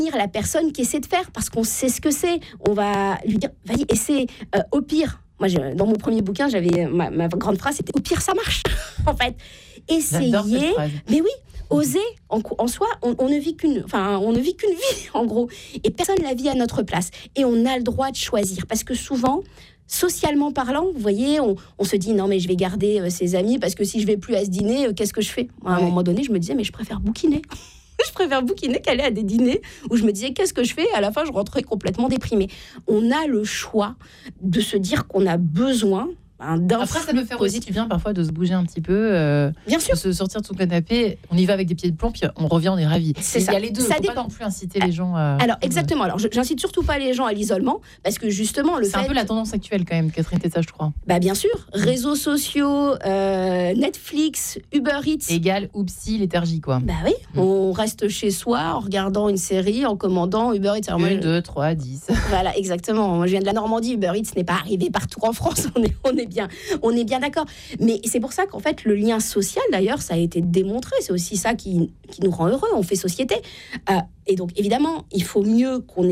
la personne qui essaie de faire, parce qu'on sait ce que c'est. On va lui dire, vas-y, essaie. Au pire, moi, dans mon premier bouquin, j'avais ma grande phrase, c'était au pire, ça marche. En fait, essayer. Mais oui, oser. En soi, on ne vit qu'une vie, en gros. Et personne ne la vit à notre place. Et on a le droit de choisir, parce que souvent, socialement parlant, vous voyez, on se dit non mais je vais garder ses amis parce que si je vais plus à ce dîner, qu'est-ce que je fais ? À un moment donné, je me disais mais je préfère bouquiner. Je préfère bouquiner qu'aller à des dîners où je me disais qu'est-ce que je fais ? À la fin, je rentrais complètement déprimée. On a le choix de se dire qu'on a besoin Après, ça peut faire aussi du bien parfois de se bouger un petit peu, bien sûr, de se sortir de son canapé. On y va avec des pieds de plomb, puis on revient, on est ravis. Il y a les deux. Ça dépend. Pas non plus inciter les gens. Alors exactement. Alors j'incite surtout pas les gens à l'isolement parce que justement c'est un peu la tendance actuelle quand même, Catherine Tessa, je crois. Bah bien sûr, réseaux sociaux, Netflix, Uber Eats. Égale Oupsi, léthargie quoi. Bah oui, on reste chez soi en regardant une série, en commandant Uber Eats. 1, 2, 3, 10. Voilà, exactement. Moi, je viens de la Normandie. Uber Eats n'est pas arrivé partout en France. On est bien d'accord. Mais c'est pour ça qu'en fait, le lien social, d'ailleurs, ça a été démontré. C'est aussi ça qui nous rend heureux. On fait société. Et donc, évidemment, il faut mieux qu'on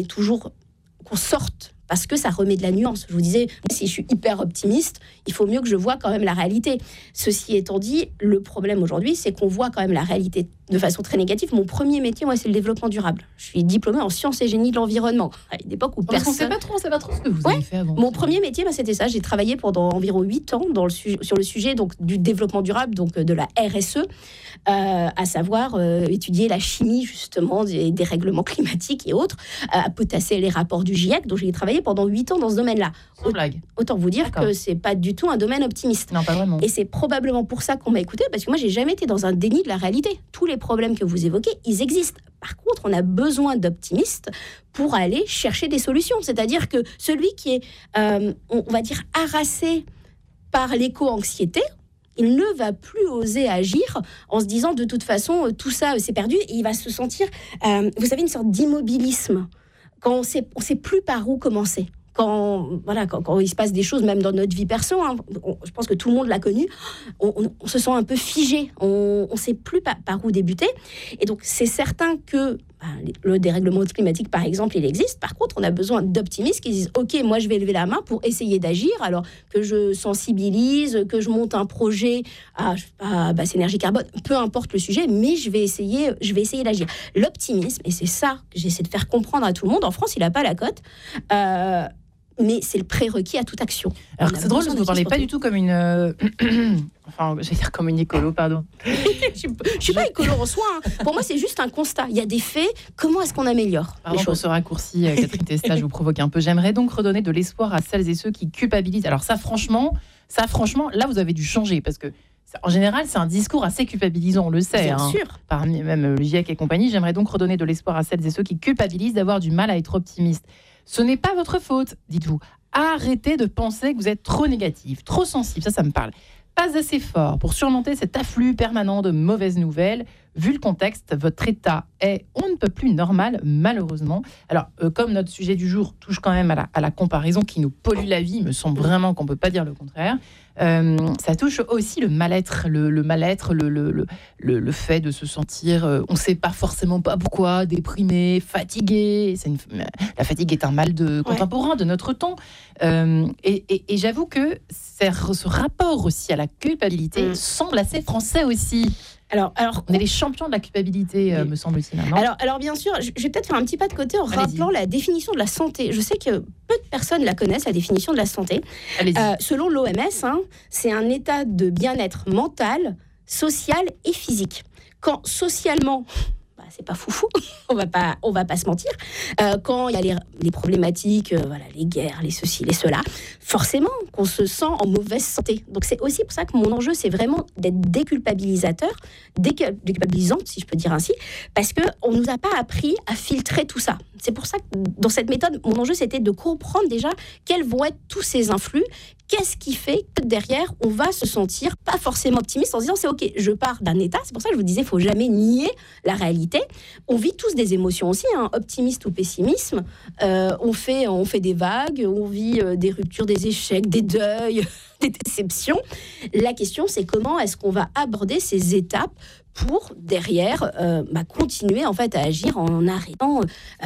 sorte, parce que ça remet de la nuance. Je vous disais, si je suis hyper optimiste, il faut mieux que je vois quand même la réalité. Ceci étant dit, le problème aujourd'hui, c'est qu'on voit quand même la réalité de façon très négative. Mon premier métier, moi, c'est le développement durable. Je suis diplômée en sciences et génie de l'environnement. À une époque où personne... On sait pas trop ce que vous avez fait avant. Mon premier métier, c'était ça. J'ai travaillé pendant environ 8 ans sur le sujet donc, du développement durable, donc de la RSE, à savoir étudier la chimie, justement, des règlements climatiques et autres, à potasser les rapports du GIEC. Donc, j'ai travaillé pendant 8 ans dans ce domaine-là. Sans blague. Autant vous dire que c'est pas du tout un domaine optimiste. Non, pas vraiment. Et c'est probablement pour ça qu'on m'a écouté, parce que moi, j'ai jamais été dans un déni de la réalité. Tous les problèmes que vous évoquez, ils existent. Par contre, on a besoin d'optimistes pour aller chercher des solutions. C'est-à-dire que celui qui est, on va dire, harassé par l'éco-anxiété, il ne va plus oser agir en se disant de toute façon, tout ça, c'est perdu. Et il va se sentir, vous savez, une sorte d'immobilisme. Quand on sait plus par où commencer. Quand il se passe des choses, même dans notre vie perso, je pense que tout le monde l'a connu, on se sent un peu figé, on ne sait plus par où débuter. Et donc, c'est certain que le dérèglement climatique, par exemple, il existe. Par contre, on a besoin d'optimistes qui disent « Ok, moi, je vais lever la main pour essayer d'agir, alors que je sensibilise, que je monte un projet à basse énergie carbone, peu importe le sujet, mais je vais essayer d'agir. » L'optimisme, et c'est ça que j'essaie de faire comprendre à tout le monde, en France, il n'a pas la cote, mais c'est le prérequis à toute action. Alors c'est drôle, parce que vous ne parlez pas du tout comme une... Enfin, j'allais dire comme une écolo, pardon. Je ne suis pas écolo en soi. Pour moi, c'est juste un constat. Il y a des faits. Comment est-ce qu'on améliore les choses ? Pour ce raccourci, Catherine Testa, je vous provoque un peu. J'aimerais donc redonner de l'espoir à celles et ceux qui culpabilisent. Alors ça, franchement, là, vous avez dû changer, parce que en général, c'est un discours assez culpabilisant, on le sait. Bien sûr. Parmi même le GIEC et compagnie, j'aimerais donc redonner de l'espoir à celles et ceux qui culpabilisent d'avoir du mal à être optimistes. Ce n'est pas votre faute, dites-vous. Arrêtez de penser que vous êtes trop négatif, trop sensible, ça me parle. Pas assez fort pour surmonter cet afflux permanent de mauvaises nouvelles. Vu le contexte, votre état est on ne peut plus normal, malheureusement. Alors, comme notre sujet du jour touche quand même à la comparaison qui nous pollue la vie, il me semble vraiment qu'on ne peut pas dire le contraire, ça touche aussi le mal-être, le fait de se sentir, on ne sait pas forcément pas pourquoi, déprimé, fatigué. La fatigue est un mal contemporain de notre temps. Et j'avoue que ce rapport aussi à la culpabilité semble assez français aussi. Alors, on est les champions de la culpabilité, me semble-t-il. Alors, bien sûr, je vais peut-être faire un petit pas de côté en rappelant la définition de la santé. Je sais que peu de personnes la connaissent, la définition de la santé. Selon l'OMS, c'est un état de bien-être mental, social et physique. Quand socialement... c'est pas foufou, on va pas se mentir. Quand il y a les problématiques, les guerres, les ceci, les cela, forcément qu'on se sent en mauvaise santé. Donc c'est aussi pour ça que mon enjeu, c'est vraiment d'être déculpabilisante, si je peux dire ainsi, parce qu'on nous a pas appris à filtrer tout ça. C'est pour ça que dans cette méthode, mon enjeu, c'était de comprendre déjà quels vont être tous ces influx. Qu'est-ce qui fait que derrière, on va se sentir pas forcément optimiste en se disant c'est ok, je pars d'un état. C'est pour ça que je vous disais, il faut jamais nier la réalité. On vit tous des émotions aussi, optimiste ou pessimisme. On fait des vagues, on vit des ruptures, des échecs, des deuils, des déceptions. La question, c'est comment est-ce qu'on va aborder ces étapes pour derrière continuer en fait à agir en arrêtant